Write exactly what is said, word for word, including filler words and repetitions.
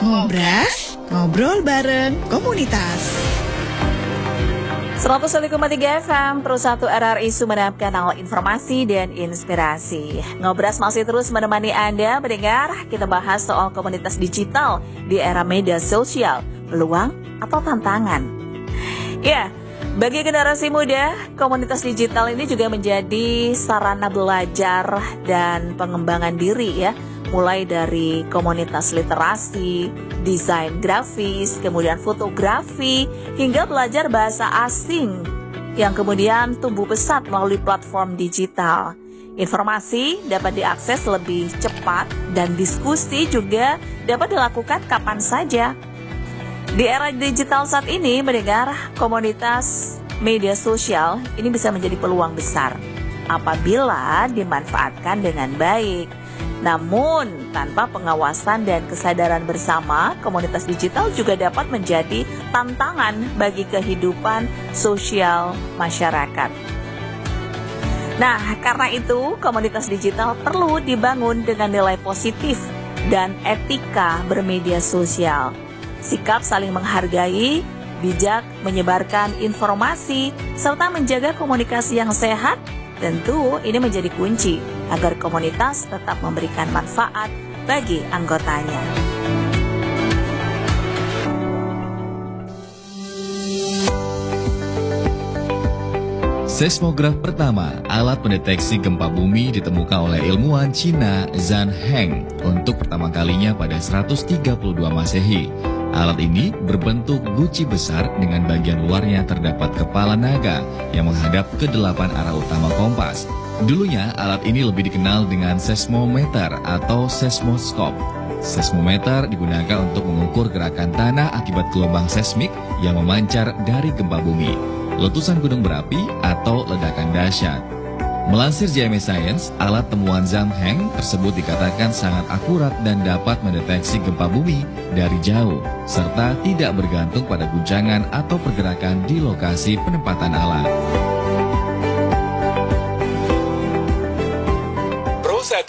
Ngobras, ngobrol bareng komunitas. seratus satu koma tiga F M, Pro satu R R I Sumeneb, kanal informasi dan inspirasi. Ngobras masih terus menemani Anda mendengar. Kita bahas soal komunitas digital di era media sosial, peluang atau tantangan. Ya, bagi generasi muda, komunitas digital ini juga menjadi sarana belajar dan pengembangan diri ya. Mulai dari komunitas literasi, desain grafis, kemudian fotografi, hingga belajar bahasa asing yang kemudian tumbuh pesat melalui platform digital. Informasi dapat diakses lebih cepat dan diskusi juga dapat dilakukan kapan saja. Di era digital saat ini, mendengar komunitas media sosial ini bisa menjadi peluang besar apabila dimanfaatkan dengan baik. Namun, tanpa pengawasan dan kesadaran bersama, komunitas digital juga dapat menjadi tantangan bagi kehidupan sosial masyarakat. Nah, karena itu, komunitas digital perlu dibangun dengan nilai positif dan etika bermedia sosial. Sikap saling menghargai, bijak menyebarkan informasi, serta menjaga komunikasi yang sehat, tentu ini menjadi kunci agar komunitas tetap memberikan manfaat bagi anggotanya. Seismograf pertama, alat pendeteksi gempa bumi, ditemukan oleh ilmuwan Cina Zhan Heng untuk pertama kalinya pada seratus tiga puluh dua Masehi. Alat ini berbentuk guci besar dengan bagian luarnya terdapat kepala naga yang menghadap ke delapan arah utama kompas. Dulunya alat ini lebih dikenal dengan seismometer atau seismoskop. Seismometer digunakan untuk mengukur gerakan tanah akibat gelombang seismik yang memancar dari gempa bumi, letusan gunung berapi, atau ledakan dahsyat. Melansir J M A Science, alat temuan Zhan Heng tersebut dikatakan sangat akurat dan dapat mendeteksi gempa bumi dari jauh, serta tidak bergantung pada guncangan atau pergerakan di lokasi penempatan alat.